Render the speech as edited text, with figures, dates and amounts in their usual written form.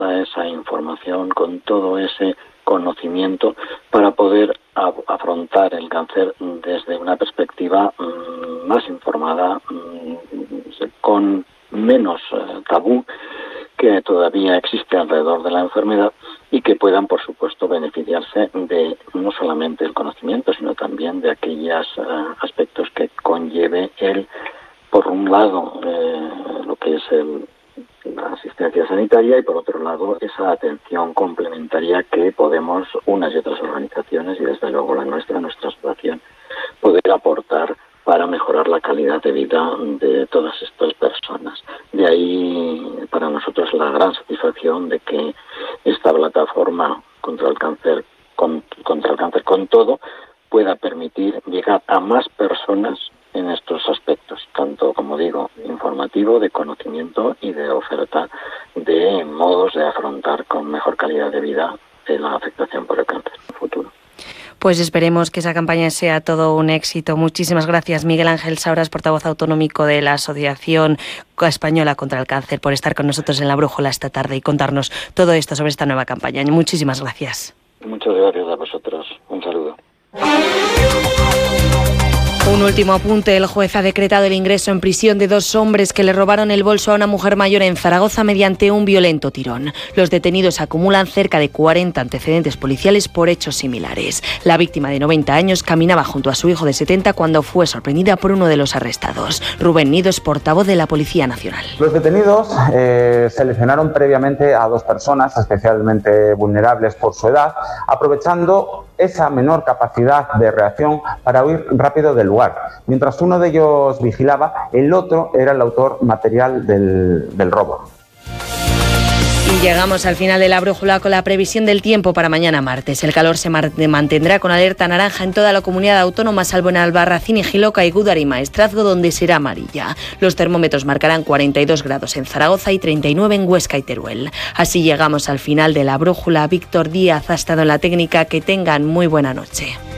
esa información, con todo ese conocimiento para poder afrontar el cáncer desde una perspectiva más informada, con menos tabú que todavía existe alrededor de la enfermedad, y que puedan, por supuesto, beneficiarse de no solamente el conocimiento, sino también de aquellos aspectos que conlleve por un lado, lo que es la asistencia sanitaria, y por otro lado esa atención complementaria que podemos unas y otras organizaciones, y desde luego nuestra asociación, poder aportar para mejorar la calidad de vida de todas estas personas. De ahí para nosotros la gran satisfacción de que esta plataforma contra el cáncer con todo pueda permitir llegar a más personas en estos aspectos, tanto, como digo, informativo, de conocimiento y de oferta de modos de afrontar con mejor calidad de vida la afectación por el cáncer en el futuro. Pues esperemos que esa campaña sea todo un éxito. Muchísimas gracias, Miguel Ángel Sauras, portavoz autonómico de la Asociación Española contra el Cáncer, por estar con nosotros en La Brújula esta tarde y contarnos todo esto sobre esta nueva campaña. Muchísimas gracias. Muchas gracias a vosotros. Un saludo. Un último apunte. El juez ha decretado el ingreso en prisión de 2 hombres que le robaron el bolso a una mujer mayor en Zaragoza mediante un violento tirón. Los detenidos acumulan cerca de 40 antecedentes policiales por hechos similares. La víctima, de 90 años, caminaba junto a su hijo de 70 cuando fue sorprendida por uno de los arrestados. Rubén Nidos, portavoz de la Policía Nacional. Los detenidos seleccionaron previamente a 2 personas especialmente vulnerables por su edad, aprovechando esa menor capacidad de reacción para huir rápido del lugar. Mientras uno de ellos vigilaba, el otro era el autor material del robo. Y llegamos al final de La Brújula con la previsión del tiempo para mañana martes. El calor se mantendrá con alerta naranja en toda la comunidad autónoma, salvo en Albarracín y Jiloca y Gúdar y Maestrazgo, donde será amarilla. Los termómetros marcarán 42 grados en Zaragoza y 39 en Huesca y Teruel. Así llegamos al final de La Brújula. Víctor Díaz ha estado en la técnica. Que tengan muy buena noche.